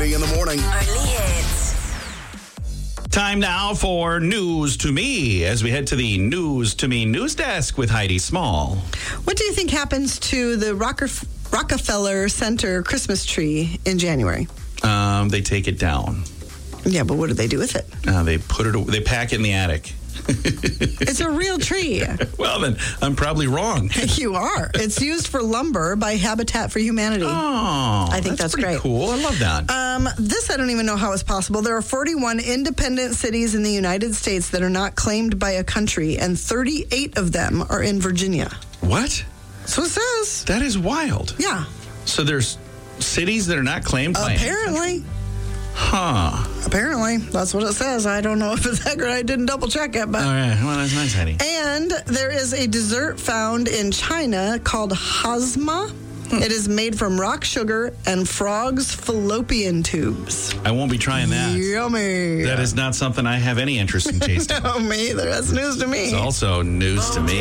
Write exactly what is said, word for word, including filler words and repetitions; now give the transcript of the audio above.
Heidi in the morning. Only hits. Time now for News to Me as we head to the News to Me news desk with Heidi Small. What do you think happens to the Rocker- Rockefeller Center Christmas tree in January? Um, they take it down. Yeah, but what do they do with it? Uh, they put it. They pack it in the attic. It's a real tree. Well, then I'm probably wrong. You are. It's used for lumber by Habitat for Humanity. Oh, I think that's pretty great. cool. I love that. Um, this I don't even know how it's possible. There are forty-one independent cities in the United States that are not claimed by a country, and thirty-eight of them are in Virginia. What? So it says. That is wild. Yeah. So there's cities that are not claimed by. Apparently. Huh. Apparently. That's what it says. I don't know if it's accurate. I didn't double check it, but. All right. Well, that's nice, Heidi. And there is a dessert found in China called hazma. It is made from rock sugar and frogs' fallopian tubes. I won't be trying that. Yummy. That is not something I have any interest in tasting. No, me either. That's news to me. It's also news to me.